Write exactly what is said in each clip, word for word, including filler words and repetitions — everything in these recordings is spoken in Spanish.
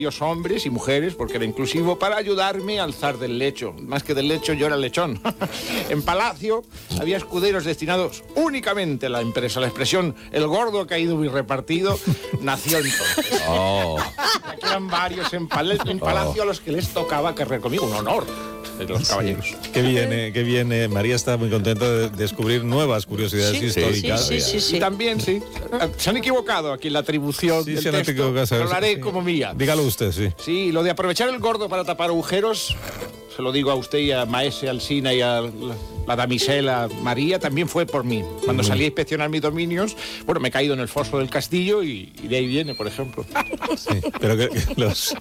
hombres y mujeres, porque era inclusivo, para ayudarme a alzar del lecho. Más que del lecho, yo era el lechón. En Palacio había escuderos destinados únicamente a la empresa. La expresión "el gordo ha caído muy repartido" nació entonces. Oh. Aquí eran varios en, pal en Palacio oh. a los que les tocaba cargar conmigo. Un honor de los caballeros. Sí. Qué bien, qué bien. Eh. María está muy contenta de descubrir nuevas curiosidades sí, históricas. Sí, sí, sí, sí. Y también, sí, se han equivocado aquí en la atribución sí, del se texto. Lo haré sí. como mía. Dígalo usted, sí. Sí, lo de aprovechar el gordo para tapar agujeros, se lo digo a usted y a Maese Alsina y a la, la damisela María, también fue por mí. Cuando salí a inspeccionar mis dominios, bueno, me he caído en el foso del castillo y, y de ahí viene, por ejemplo. Sí, pero que, que los...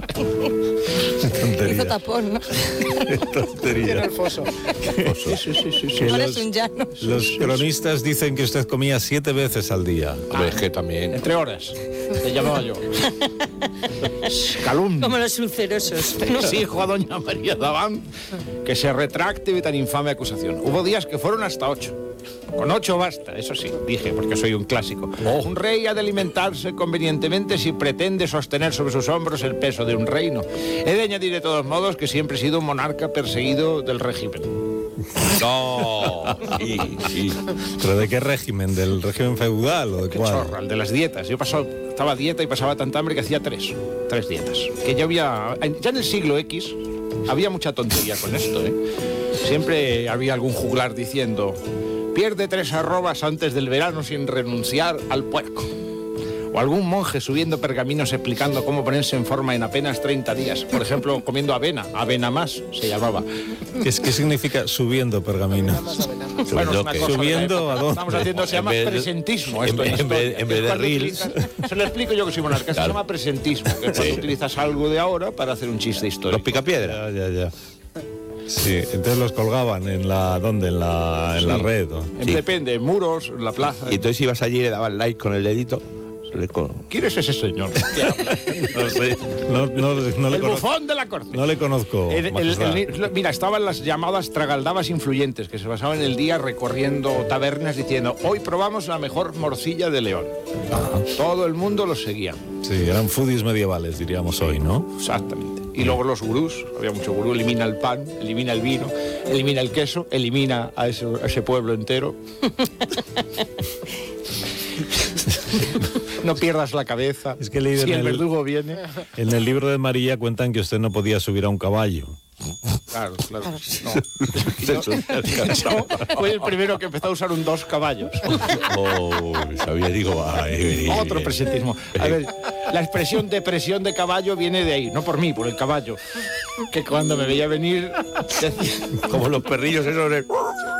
Hizo tapón, ¿no? Tontería. En el foso. foso. Sí, sí, sí, sí. Ahora Los, es un llano. los cronistas dicen que usted comía siete veces al día. Ah, es que también. Entre horas, te llamaba yo. Calumnia. Como los ulcerosos. Exijo a doña María Davant que se retracte de tan infame acusación. Hubo días que fueron hasta ocho. Con ocho basta, eso sí, dije, porque soy un clásico. Oh. Un rey ha de alimentarse convenientemente si pretende sostener sobre sus hombros el peso de un reino. He de añadir de todos modos que siempre he sido un monarca perseguido del régimen. No, sí, sí. ¿Pero de qué régimen? ¿Del régimen feudal o de Qué cuál? chorra, el de las dietas. Yo pasaba, estaba a dieta y pasaba tanta hambre que hacía tres, tres dietas. Que ya había, ya en el siglo X había mucha tontería con esto, ¿eh? Siempre había algún juglar diciendo: pierde tres arrobas antes del verano sin renunciar al puerco. O algún monje subiendo pergaminos explicando cómo ponerse en forma en apenas treinta días. Por ejemplo, comiendo avena, avena más se llamaba. ¿Qué, qué significa subiendo pergaminos? Bueno, es una cosa ¿Subiendo a dónde? Estamos haciendo, se llama En vez de- presentismo. en Esto vez- en en vez- historia. en vez de Es cuando reels. utilizas- Se lo explico yo que soy monarca. Claro. Se llama presentismo, que es cuando Sí. utilizas algo de ahora para hacer un chiste histórico. Los picapiedra. Ya, ya, ya. Sí, entonces los colgaban en la... ¿Dónde? En la, en la Sí. red. ¿no? En- Sí. Depende, en muros, en la plaza. Y entonces ibas allí y le dabas like con el dedito. Se le co- ¿Quién es ese señor? ¿Qué habla? No sé. No, no, no le El conozco. bufón de la corte. No le conozco. El- el- majestad. el- mira, estaban las llamadas tragaldabas influyentes que se pasaban el día recorriendo tabernas diciendo: hoy probamos la mejor morcilla de León. Todo el mundo los seguía. Sí, eran foodies medievales, diríamos hoy, ¿no? Exactamente. Y luego los gurús, había mucho gurú, elimina el pan, elimina el vino, elimina el queso, elimina a ese, a ese pueblo entero. No pierdas la cabeza. Es que he leído si en el el- verdugo viene. En el libro de María cuentan que usted no podía subir a un caballo. Claro, claro. No. No, fue el primero que empezó a usar un dos caballos. Oh, sabía, digo, ay, Otro presentismo. A ver, la expresión depresión de caballo viene de ahí, no por mí, por el caballo. Que cuando me veía venir decía, como los perrillos esos. de-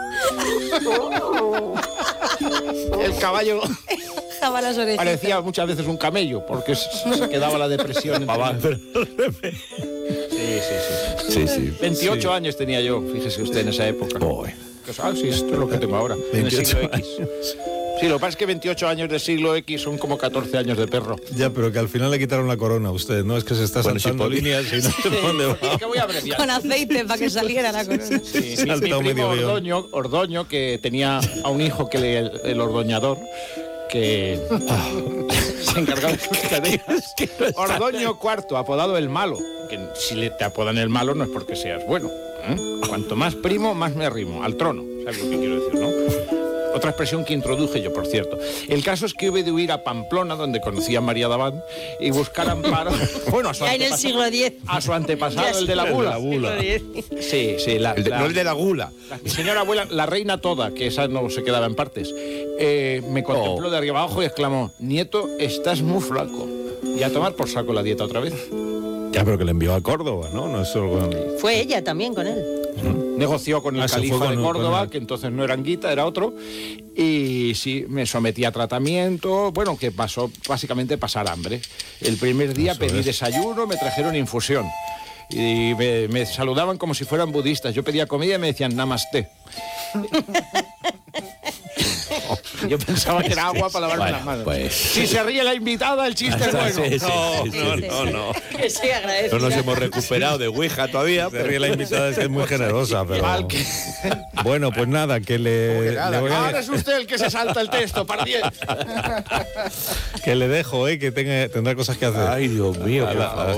el caballo Jaba las orejas. parecía muchas veces un camello, porque se quedaba la depresión. entre- Sí, sí, sí. Sí, sí. veintiocho años tenía yo, fíjese usted, en esa época. Oh, Ah, sí, esto es lo que tengo ahora, en el veintiocho siglo X. Sí, lo que pasa es que veintiocho años del siglo X son como catorce años de perro. Ya, pero que al final le quitaron la corona a usted, ¿no? Es que se está Bueno, saltando sí, líneas y no sé dónde va. Es que voy a abreviar. Con aceite para que saliera la corona. Sí, Se mi, ha mi saltado primo medio guión. Ordoño, Ordoño, que tenía a un hijo que le, el, el ordoñador, que se encargaba de las cadenas. Ordoño cuarto, apodado el malo, que si le te apodan el malo no es porque seas bueno. ¿eh? Cuanto más primo, más me arrimo, al trono. ¿Sabes lo que quiero decir, no? Otra expresión que introduje yo, por cierto. El caso es que hube de huir a Pamplona, donde conocí a María Davant, y buscar amparo. Bueno, a su Ya en el antepasado- siglo diez. A su antepasado, Ya el de la El de bula. la bula. Sí, sí, la, El de- la- no el de la gula. la- mi señora abuela, la reina toda, que esa no se quedaba en partes, eh, me contempló Oh. de arriba abajo y exclamó: nieto, estás muy flaco. Y a tomar por saco la dieta otra vez. Ya, pero que le envió a Córdoba, ¿no? No es solo... Fue ella también con él. Negoció con el Ah, se califa fue con- de Córdoba, con el- que entonces no era Anguita, era otro, y sí, me sometí a tratamiento, bueno, que pasó básicamente pasar hambre. El primer día Eso pedí es. desayuno, me trajeron infusión, y me, me saludaban como si fueran budistas. Yo pedía comida y me decían namaste. Yo pensaba que era agua para lavarme Bueno, las manos. pues. Si se ríe la invitada, el chiste es bueno. Sí, sí, No, sí, sí, no, sí. no, no. Que se agradece. No nos hemos recuperado de Ouija todavía. Se ríe la invitada, es que es muy generosa, pero... Mal que- Bueno, pues nada, que le, Nada, le voy a- ahora es usted el que se salta el texto, par diez. que le dejo, eh, que tenga, tendrá cosas que hacer. Ay, Dios mío, por Ala, favor.